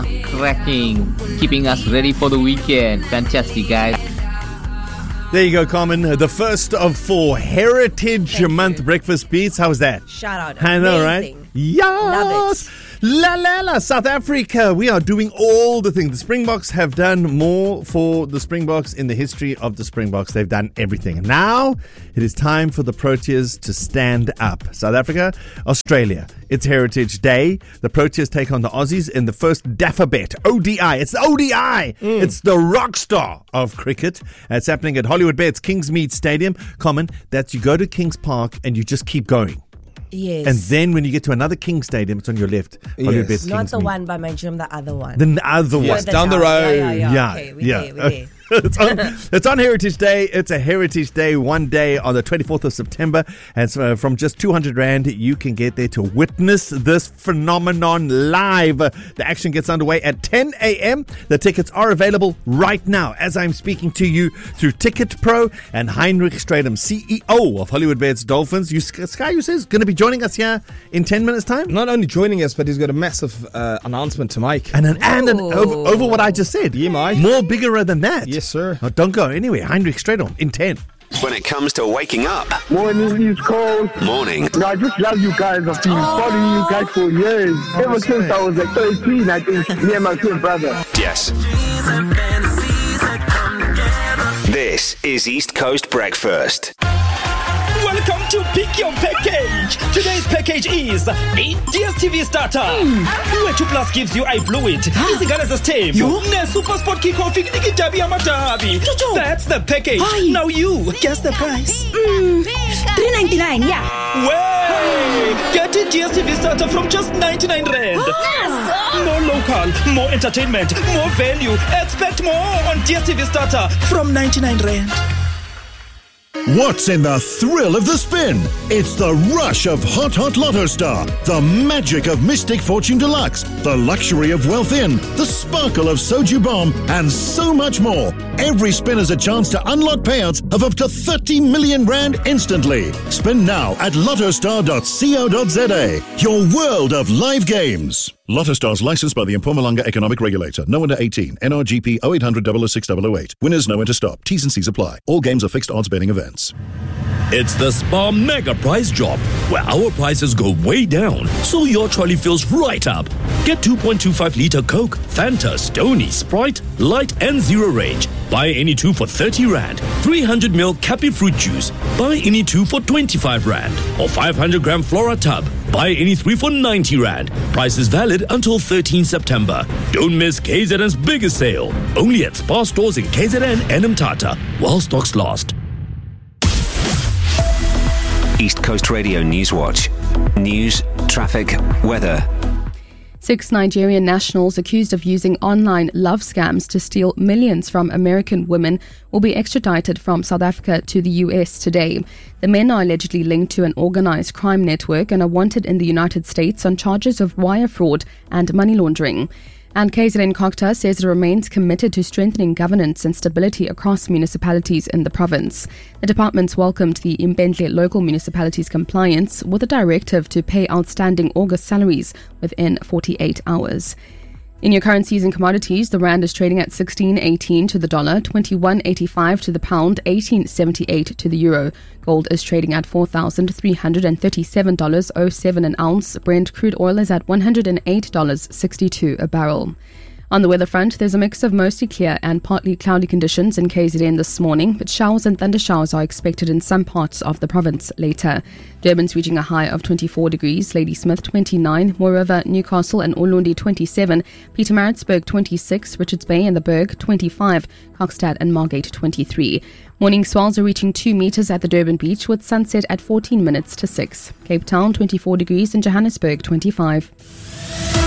are cracking, keeping us ready for the weekend. Fantastic, guys. There you go, Carmen. The first of 4 Heritage Month breakfast beats. How's that? Shout out. I know, Amazing. right? Yes. Love it. La, South Africa. We are doing all the things. The Springboks have done more for the Springboks in the history of the Springboks. They've done everything. And now it is time for the Proteas to stand up. South Africa, Australia. It's Heritage Day. The Proteas take on the Aussies in the first Dafabet ODI. It's the ODI. It's the rock star of cricket. It's happening at Hollywood Bets Kingsmead Stadium. Common, that's you go to Kings Park and you just keep going. Yes. And then when you get to another King Stadium, it's on your left. Hollywood Bets Not the Kingsmead. one by my gym, the other one. The other one. Further down the road. Yeah. Okay, we're there. It's on Heritage Day. It's a Heritage Day one day on the 24th of September. And so from just 200 Rand, you can get there to witness this phenomenon live. The action gets underway at 10 a.m. The tickets are available right now as I'm speaking to you through Ticket Pro. And Heinrich Stratum, CEO of Hollywood Bets Dolphins, Sky, you says, going to be joining us here in 10 minutes' time. Not only joining us, but he's got a massive announcement to make. And over what I just said. Yeah, mate. More bigger than that. Yes, sir. Oh, don't go anywhere. Heinrich Stratum in 10. When it comes to waking up, Morning, East Coast. morning, No, I just love you guys. I've been following you guys for years. Ever since I was like 13, I think, me and my twin brother. yes. This is East Coast Breakfast. Welcome to Pick Your Package. Today's package is a DSTV starter. Where 2 Plus gives you I Blew It. Izingane zesithembu. Ne-Super Sport Kickoff ikunika idabi yamadabi. That's the package. Now you guess the price. $3.99, yeah. Way! Get a DSTV starter from just 99 Rand. More local, more entertainment, more value. Expect more on DSTV starter from 99 Rand. What's in the thrill of the spin? It's the rush of Hot Lotto Star, the magic of Mystic Fortune Deluxe, the luxury of Wealth In, the sparkle of Soju Bomb, and so much more. Every spin is a chance to unlock payouts of up to 30 million Rand instantly. Spin now at lottostar.co.za. Your world of live games. Lotto Stars licensed by the Mpumalanga Economic Regulator. No under 18. NRGP 0800 006 008. Winners know when to stop. T's and C's apply. All games are fixed odds betting events. It's the Spar Mega Price Drop, where our prices go way down, so your trolley fills right up. Get 2.25-litre Coke, Fanta, Stoney, Sprite, Light and Zero Range. Buy any 2 for 30 Rand. 300ml Cappy Fruit Juice. Buy any 2 for 25 Rand. Or 500-gram Flora Tub. Buy any 3 for 90 Rand. Price is valid until 13 September. Don't miss KZN's biggest sale. Only at Spar stores in KZN and Mthatha, while stocks last. East Coast Radio Newswatch. News, traffic, weather. 6 Nigerian nationals accused of using online love scams to steal millions from American women will be extradited from South Africa to the US today. The men are allegedly linked to an organized crime network and are wanted in the United States on charges of wire fraud and money laundering. And KZN Kokta says it remains committed to strengthening governance and stability across municipalities in the province. The department's welcomed the Imbentle local municipalities' compliance with a directive to pay outstanding August salaries within 48 hours. In your currencies and commodities, the rand is trading at 16.18 to the dollar, 21.85 to the pound, 18.78 to the euro. Gold is trading at $4,337.07 an ounce. Brent crude oil is at $108.62 a barrel. On the weather front, there's a mix of mostly clear and partly cloudy conditions in KZN this morning, but showers and thundershowers are expected in some parts of the province later. Durban's reaching a high of 24 degrees, Ladysmith 29, Moreover, Newcastle and Ulundi 27, Pietermaritzburg 26, Richards Bay and the Berg 25, Kokstad and Margate 23. Morning swells are reaching 2 meters at the Durban beach with sunset at 14 minutes to 6. Cape Town 24 degrees and Johannesburg 25.